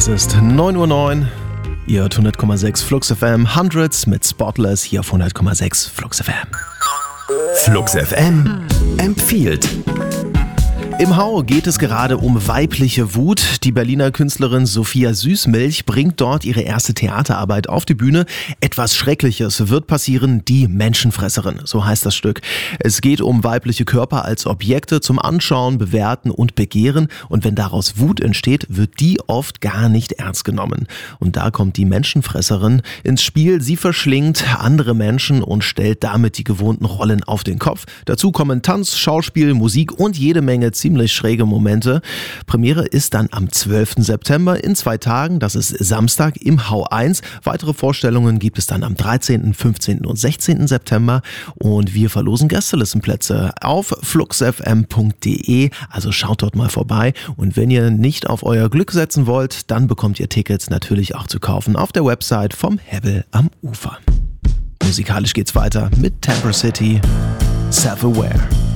Es ist 9:09 Uhr. Ihr hört 100,6 Flux FM, Hundreds mit Spotless hier auf 100,6 Flux FM. Flux FM empfiehlt. Im Hau geht es gerade um weibliche Wut. Die Berliner Künstlerin Sophia Süßmilch bringt dort ihre erste Theaterarbeit auf die Bühne. Etwas Schreckliches wird passieren, die Menschenfresserin, so heißt das Stück. Es geht um weibliche Körper als Objekte zum Anschauen, Bewerten und Begehren. Und wenn daraus Wut entsteht, wird die oft gar nicht ernst genommen. Und da kommt die Menschenfresserin ins Spiel. Sie verschlingt andere Menschen und stellt damit die gewohnten Rollen auf den Kopf. Dazu kommen Tanz, Schauspiel, Musik und jede Menge ziemlich schräge Momente. Premiere ist dann am 12. September in 2 Tagen, das ist Samstag im Hau 1. Weitere Vorstellungen gibt es dann am 13., 15. und 16. September und wir verlosen Gästelistenplätze auf fluxfm.de, also schaut dort mal vorbei und wenn ihr nicht auf euer Glück setzen wollt, dann bekommt ihr Tickets natürlich auch zu kaufen auf der Website vom Hebbel am Ufer. Musikalisch geht's weiter mit Temper City, Self-Aware.